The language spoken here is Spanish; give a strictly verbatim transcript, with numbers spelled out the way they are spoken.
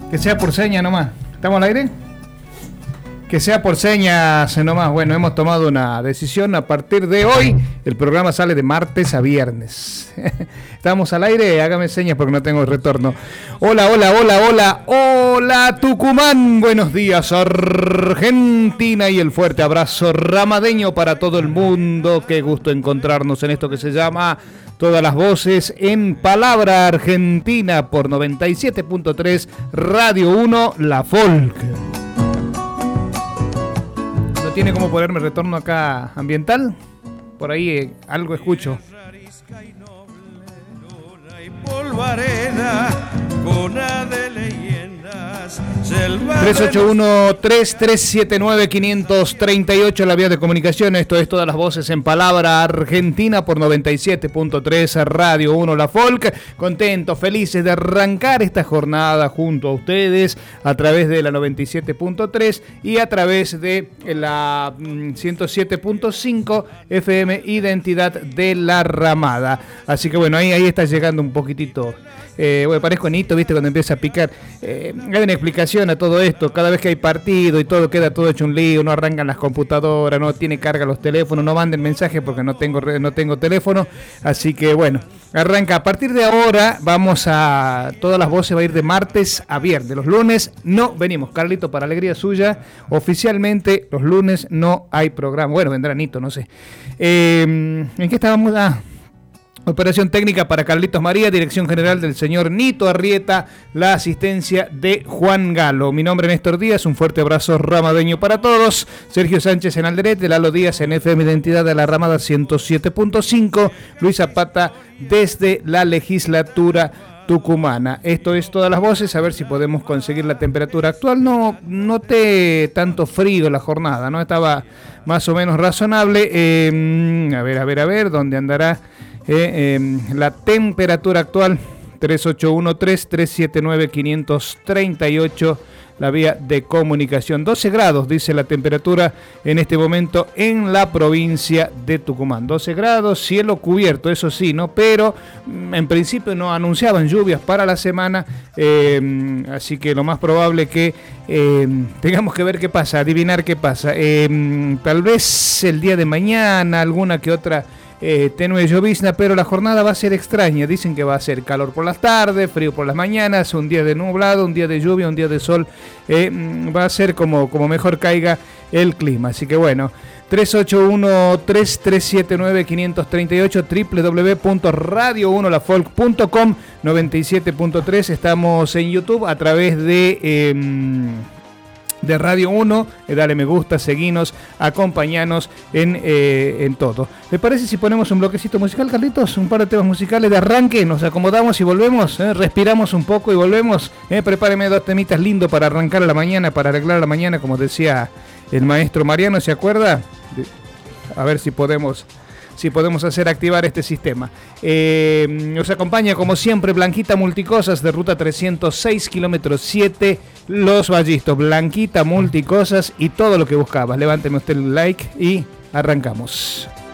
Que sea por señas nomás. ¿Estamos al aire? Que sea por señas nomás. Bueno, hemos tomado una decisión. A partir de hoy, el programa sale de martes a viernes. ¿Estamos al aire? Hágame señas porque no tengo retorno. Hola, hola, hola, hola. Hola, Tucumán. Buenos días, Argentina. Y el fuerte abrazo ramadeño para todo el mundo. Qué gusto encontrarnos en esto que se llama Todas las Voces en Palabra Argentina por noventa y siete punto tres Radio uno, La Folk. ¿No tiene cómo ponerme retorno acá ambiental? Por ahí eh, algo escucho. tres ocho uno, tres tres siete nueve, cinco tres ocho la vía de comunicación. Esto es Todas las Voces en Palabra Argentina por noventa y siete punto tres Radio uno La Folk. Contentos, felices de arrancar esta jornada junto a ustedes a través de la noventa y siete punto tres y a través de la ciento siete punto cinco F M Identidad de la Ramada. Así que bueno, ahí, ahí está llegando un poquitito. Eh, bueno, parezco Nito, viste, cuando empieza a picar. Eh, hay una explicación a todo esto. Cada vez que hay partido y todo queda todo hecho un lío, no arrancan las computadoras, no tiene carga los teléfonos, no manden mensajes porque no tengo no tengo teléfono. Así que bueno, arranca. A partir de ahora vamos a... Todas las Voces va a ir de martes a viernes. Los lunes no venimos. Carlito, para alegría suya, oficialmente los lunes no hay programa. Bueno, vendrá Nito, no sé. Eh, ¿En qué estábamos? Ah... Operación técnica para Carlitos María, dirección general del señor Nito Arrieta, la asistencia de Juan Galo. Mi nombre es Néstor Díaz, un fuerte abrazo ramadeño para todos. Sergio Sánchez en Alderete, Lalo Díaz en F M Identidad de la Ramada ciento siete punto cinco, Luis Zapata desde la legislatura tucumana. Esto es Todas las Voces, a ver si podemos conseguir la temperatura actual. No noté tanto frío la jornada, ¿no? Estaba más o menos razonable. Eh, a ver, a ver, a ver, ¿dónde andará? Eh, eh, la temperatura actual tres ocho uno, tres tres siete nueve, cinco tres ocho la vía de comunicación. doce grados dice la temperatura en este momento en la provincia de Tucumán. doce grados, cielo cubierto, eso sí, ¿no? Pero en principio no anunciaban lluvias para la semana, eh, así que lo más probable que eh, tengamos que ver qué pasa, adivinar qué pasa. Eh, tal vez el día de mañana alguna que otra Eh, tenue llovizna, pero la jornada va a ser extraña. Dicen que va a ser calor por las tardes, frío por las mañanas, un día de nublado, un día de lluvia, un día de sol. Eh, va a ser como, como mejor caiga el clima. Así que bueno, tres ocho uno, tres tres siete nueve, cinco tres ocho, doble u doble u doble u punto radio uno la folk punto com, noventa y siete punto tres. Estamos en YouTube a través de... Eh, de Radio uno, eh, dale me gusta, seguinos, acompañanos en, eh, en todo. ¿Le parece si ponemos un bloquecito musical, Carlitos? Un par de temas musicales de arranque, nos acomodamos y volvemos, eh, respiramos un poco y volvemos. Eh, prepáreme dos temitas lindos para arrancar a la mañana, para arreglar la mañana, como decía el maestro Mariano, ¿se acuerda? De, a ver si podemos... si podemos hacer activar este sistema. Eh, nos acompaña, como siempre, Blanquita Multicosas de ruta trescientos seis, kilómetro siete, Los Vallistos. Blanquita Multicosas y todo lo que buscabas. Levánteme usted el like y arrancamos.